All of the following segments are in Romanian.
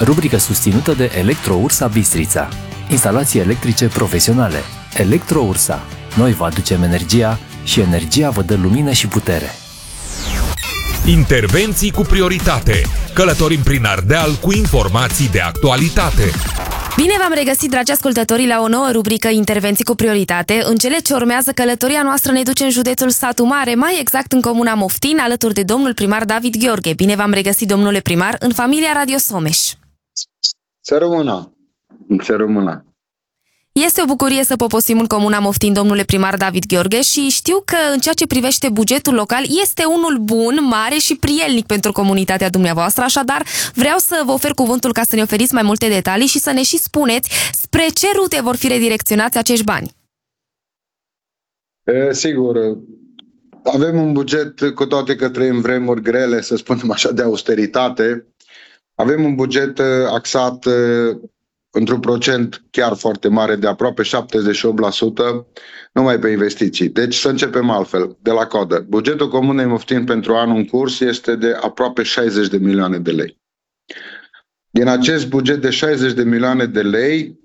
rubrică susținută de Electro-Ursa Bistrița. Instalații electrice profesionale. Electro-Ursa. Noi vă aducem energia și energia vă dă lumină și putere. Intervenții cu prioritate. Călătorim prin Ardeal cu informații de actualitate. Bine v-am regăsit, dragi ascultători, la o nouă rubrică Intervenții cu prioritate. În cele ce urmează, călătoria noastră ne duce în județul Satu Mare, mai exact în comuna Moftin, alături de domnul primar David Gheorghe. Bine v-am regăsit, domnule primar, în familia Radio Someș. Să rămână! Să rămână! Este o bucurie să poposim în comuna Moftin, domnule primar David Gheorghe, și știu că în ceea ce privește bugetul local este unul bun, mare și prielnic pentru comunitatea dumneavoastră, așadar vreau să vă ofer cuvântul ca să ne oferiți mai multe detalii și să ne și spuneți spre ce rute vor fi redirecționați acești bani. Sigur, avem un buget, cu toate că trăim vremuri grele, să spunem așa, de austeritate. Avem un buget axat într-un procent chiar foarte mare, de aproape 78%, numai pe investiții. Deci să începem altfel, de la coadă. Bugetul Comunei Moftin pentru anul în curs este de aproape 60 de milioane de lei. Din acest buget de 60 de milioane de lei,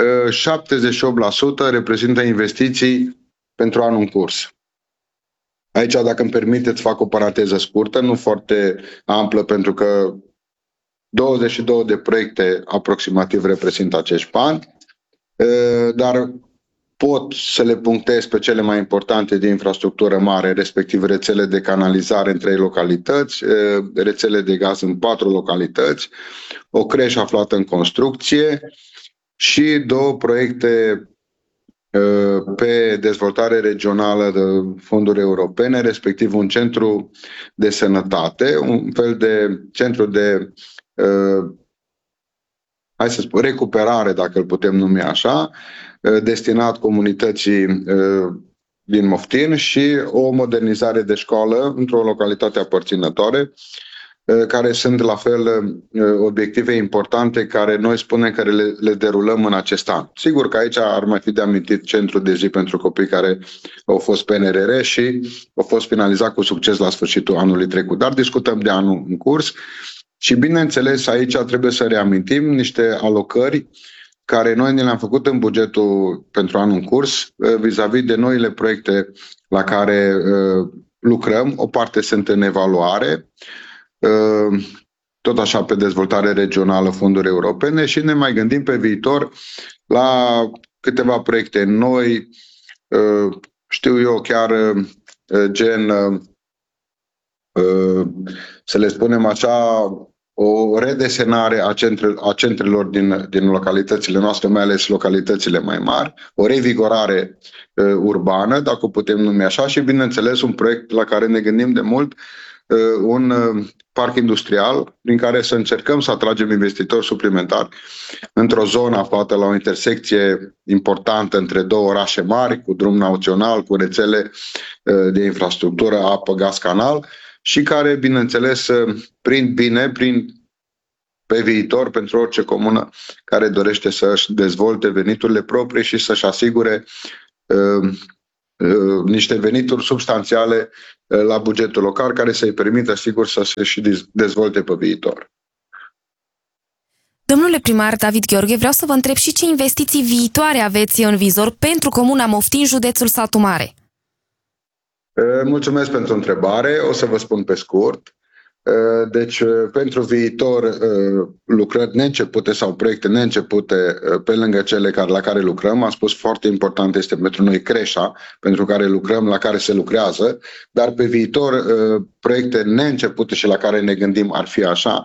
78% reprezintă investiții pentru anul în curs. Aici, dacă îmi permiteți, fac o paranteză scurtă, nu foarte amplă, pentru că 22 de proiecte aproximativ reprezintă acești bani, dar pot să le punctez pe cele mai importante de infrastructură mare, respectiv rețele de canalizare în 3 localități, rețele de gaz în 4 localități, o creșă aflată în construcție și 2 proiecte pe dezvoltare regională de fonduri europene, respectiv un centru de sănătate, un fel de centru de hai să spun, recuperare, dacă îl putem numi așa, destinat comunității din Moftin, și o modernizare de școală într-o localitate aparținătoare, care sunt la fel obiective importante care noi spunem că le derulăm în acest an. Sigur că aici ar mai fi de amintit centrul de zi pentru copii care au fost PNRR și au fost finalizat cu succes la sfârșitul anului trecut. Dar discutăm de anul în curs. Și bineînțeles, aici trebuie să reamintim niște alocări care noi ne le-am făcut în bugetul pentru anul în curs vis-a-vis de noile proiecte la care lucrăm. O parte sunt în evaluare, tot așa pe dezvoltare regională, fonduri europene, și ne mai gândim pe viitor la câteva proiecte noi, știu eu, chiar gen, să le spunem așa, o redesenare a centrelor din localitățile noastre, mai ales localitățile mai mari, o revigorare urbană, dacă o putem numi așa, și bineînțeles un proiect la care ne gândim de mult, un parc industrial prin care să încercăm să atragem investitori suplimentari într-o zonă aflată la o intersecție importantă între 2 orașe mari, cu drum național, cu rețele de infrastructură, apă, gaz, canal, și care, bineînțeles, prind bine pe viitor pentru orice comună care dorește să-și dezvolte veniturile proprii și să-și asigure niște venituri substanțiale la bugetul local, care să-i permită, sigur, să se și dezvolte pe viitor. Domnule primar David Gheorghe, vreau să vă întreb și ce investiții viitoare aveți în vizor pentru comuna Moftin, județul Satu Mare. Mulțumesc pentru întrebare. O să vă spun pe scurt. Deci, pentru viitor, lucrări neîncepute sau proiecte neîncepute pe lângă cele la care lucrăm. Am spus, foarte important este pentru noi creșa, pentru care lucrăm, la care se lucrează, dar pe viitor proiecte neîncepute și la care ne gândim ar fi așa.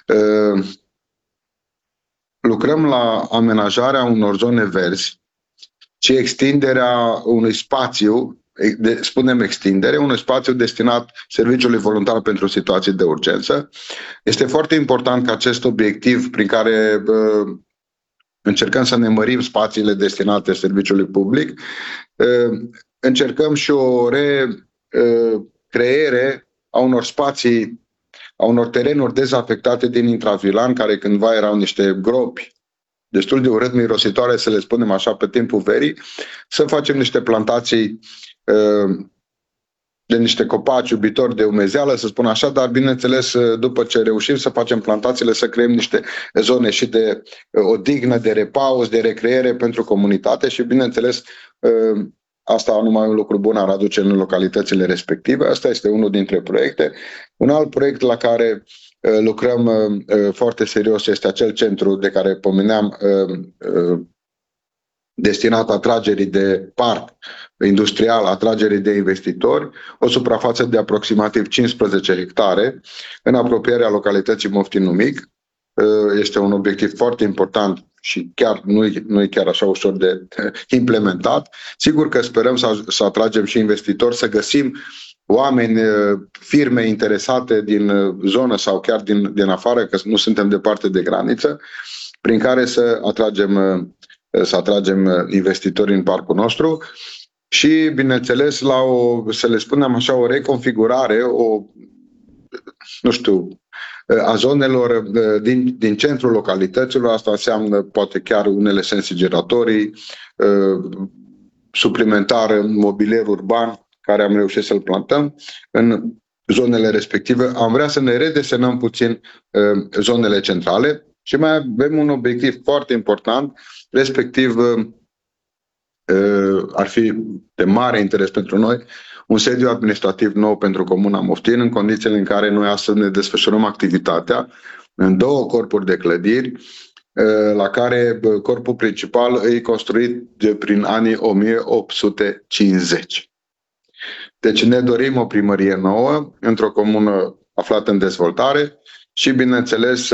Lucrăm la amenajarea unor zone verzi și extinderea unui spațiu, spunem extindere, unui spațiu destinat serviciului voluntar pentru situații de urgență. Este foarte important că acest obiectiv prin care încercăm să ne mărim spațiile destinate serviciului public, încercăm și o recreere a unor spații, a unor terenuri dezafectate din intravilan, care cândva erau niște gropi destul de urât mirositoare, să le spunem așa, pe timpul verii, să facem niște plantații de niște copaci iubitori de umezeală, să spun așa, dar bineînțeles, după ce reușim să facem plantațiile, să creăm niște zone și de odihnă, de repaus, de recreere pentru comunitate și, bineînțeles, asta numai un lucru bun ar aduce în localitățile respective. Asta este unul dintre proiecte. Un alt proiect la care lucrăm foarte serios este acel centru de care pomeneam, destinat atragerii de parc industrial, atragerii de investitori, o suprafață de aproximativ 15 hectare în apropierea localității Moftinu Mic. Este un obiectiv foarte important și chiar nu e chiar așa ușor de implementat. Sigur că sperăm să atragem și investitori, să găsim oameni, firme interesate din zonă sau chiar din afară, că nu suntem departe de graniță, prin care să atragem investitori în parcul nostru și, bineînțeles, să le spunem așa, o reconfigurare, a zonelor din centrul localităților. Asta înseamnă poate chiar unele sensii giratorii, suplimentar mobilier urban, care am reușit să-l plantăm în zonele respective. Am vrea să ne redesenăm puțin zonele centrale și mai avem un obiectiv foarte important, respectiv ar fi de mare interes pentru noi un sediu administrativ nou pentru Comuna Moftini, în condițiile în care noi astăzi ne desfășurăm activitatea în 2 corpuri de clădiri, la care corpul principal e construit prin anii 1850. Deci ne dorim o primărie nouă într-o comună aflată în dezvoltare și, bineînțeles,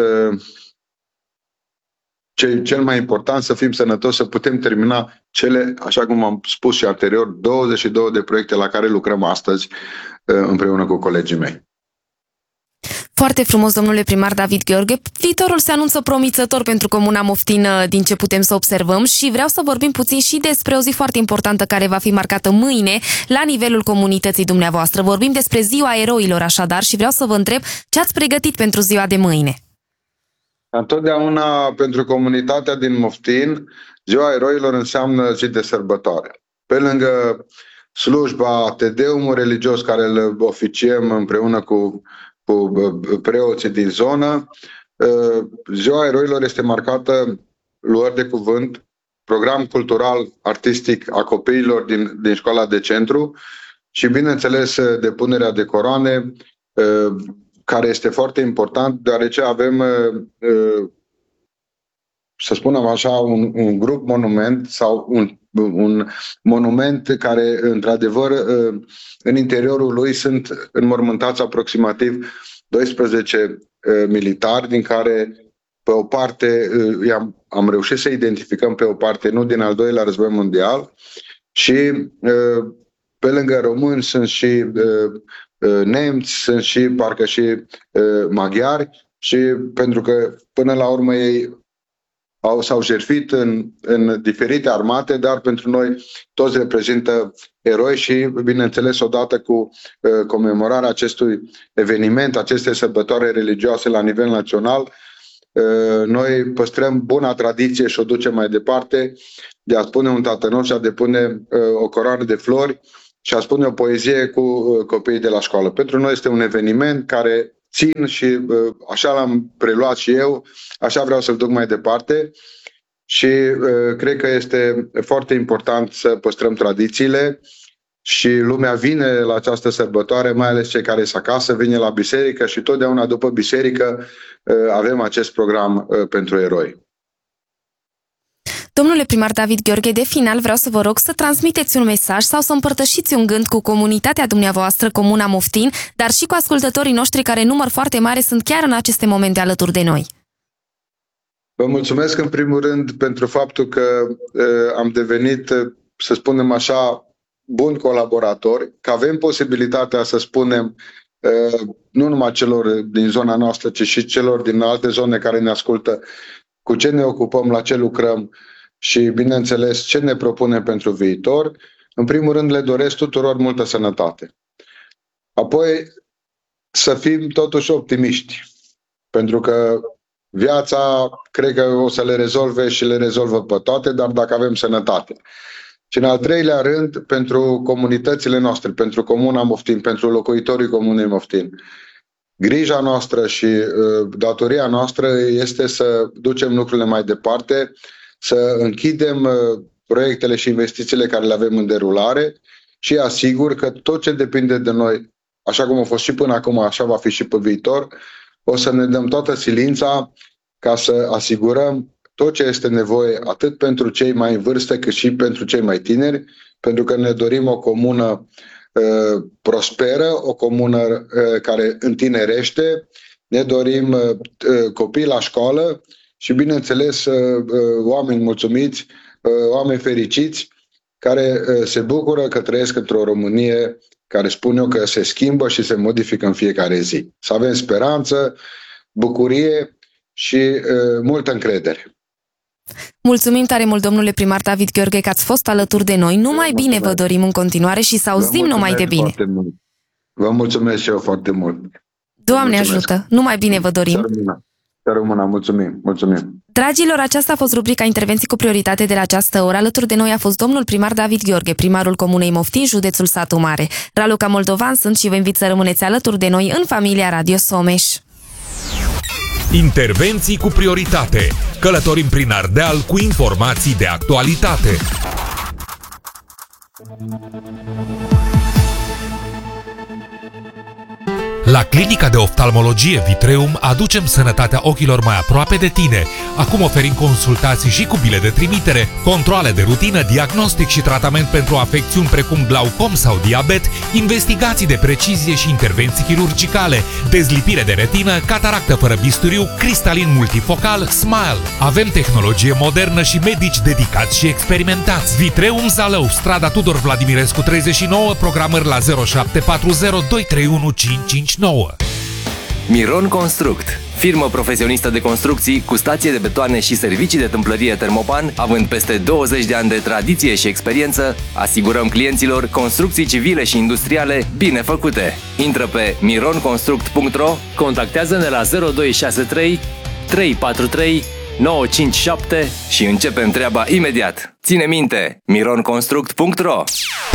cel mai important, să fim sănătoși, să putem termina cele, așa cum am spus și anterior, 22 de proiecte la care lucrăm astăzi împreună cu colegii mei. Foarte frumos, domnule primar David Gheorghe. Viitorul se anunță promițător pentru Comuna Moftini din ce putem să observăm și vreau să vorbim puțin și despre o zi foarte importantă care va fi marcată mâine la nivelul comunității dumneavoastră. Vorbim despre Ziua Eroilor, așadar, și vreau să vă întreb ce ați pregătit pentru ziua de mâine. Întotdeauna pentru comunitatea din Moftini, Ziua Eroilor înseamnă zi de sărbătoare. Pe lângă slujba, tedeumul religios care îl oficiem împreună cu preoții din zonă, Ziua Eroilor este marcată luări de cuvânt, program cultural, artistic a copiilor din școala de centru și, bineînțeles, depunerea de coroane, care este foarte important, deoarece avem, să spunem așa, un grup monument sau un monument care, într-adevăr, în interiorul lui sunt înmormântați aproximativ 12 militari, din care pe o parte am reușit să identificăm pe o parte, nu din al doilea război mondial, și pe lângă români sunt și nemți, sunt și parcă și maghiari, și pentru că până la urmă ei s-au jertfit în diferite armate, dar pentru noi toți reprezintă eroi și, bineînțeles, odată cu comemorarea acestui eveniment, aceste sărbătoare religioase la nivel național, noi păstrăm buna tradiție și o ducem mai departe de a spune un tatănău și a depune o coroană de flori și a spune o poezie cu copiii de la școală. Pentru noi este un eveniment care țin și așa l-am preluat și eu, așa vreau să-l duc mai departe și cred că este foarte important să păstrăm tradițiile și lumea vine la această sărbătoare, mai ales cei care sunt acasă, vine la biserică și totdeauna după biserică avem acest program pentru eroi. Domnule primar David Gheorghe, de final vreau să vă rog să transmiteți un mesaj sau să împărtășiți un gând cu comunitatea dumneavoastră, Comuna Moftini, dar și cu ascultătorii noștri care, număr foarte mare, sunt chiar în aceste momente alături de noi. Vă mulțumesc în primul rând pentru faptul că am devenit, să spunem așa, buni colaboratori, că avem posibilitatea să spunem nu numai celor din zona noastră, ci și celor din alte zone care ne ascultă cu ce ne ocupăm, la ce lucrăm și, bineînțeles, ce ne propunem pentru viitor. În primul rând, le doresc tuturor multă sănătate. Apoi, să fim totuși optimiști, pentru că viața, cred că o să le rezolve și le rezolvă pe toate, dar dacă avem sănătate. Și în al treilea rând, pentru comunitățile noastre, pentru Comuna Moftini, pentru locuitorii Comunei Moftini. Grija noastră și datoria noastră este să ducem lucrurile mai departe, să închidem proiectele și investițiile care le avem în derulare și asigur că tot ce depinde de noi, așa cum a fost și până acum, așa va fi și pe viitor, o să ne dăm toată silința ca să asigurăm tot ce este nevoie, atât pentru cei mai în vârstă, cât și pentru cei mai tineri, pentru că ne dorim o comună prosperă, o comună care întinerește, ne dorim copii la școală și, bineînțeles, oameni mulțumiți, oameni fericiți, care se bucură că trăiesc într-o Românie care spun eu că se schimbă și se modifică în fiecare zi. Să avem speranță, bucurie și multă încredere. Mulțumim tare mult, domnule primar David Gheorghe, că ați fost alături de noi. Numai bine vă dorim în continuare și să auzim numai de bine. Vă mulțumesc și eu foarte mult. Doamne ajută! Numai bine vă dorim. Să rămână, mulțumim. Dragilor, aceasta a fost rubrica Intervenții cu prioritate de la această oră. Alături de noi a fost domnul primar David Gheorghe, primarul Comunei Moftini, județul Satu Mare. Raluca Moldovan sunt și vă invit să rămâneți alături de noi în familia Radio Someș. Intervenții cu prioritate. Călătorim prin Ardeal cu informații de actualitate. La Clinica de Oftalmologie Vitreum aducem sănătatea ochilor mai aproape de tine. Acum oferim consultații și cu bile de trimitere, controale de rutină, diagnostic și tratament pentru afecțiuni precum glaucom sau diabet, investigații de precizie și intervenții chirurgicale, dezlipire de retină, cataractă fără bisturiu, cristalin multifocal, Smile. Avem tehnologie modernă și medici dedicați și experimentați. Vitreum Zalău, strada Tudor Vladimirescu 39, programări la 0740 231 559. Miron Construct, firmă profesionistă de construcții cu stație de betoane și servicii de tâmplărie Termopan, având peste 20 de ani de tradiție și experiență, asigurăm clienților construcții civile și industriale bine făcute. Intră pe mironconstruct.ro, contactează-ne la 0263 343 957 și începem treaba imediat. Ține minte, mironconstruct.ro.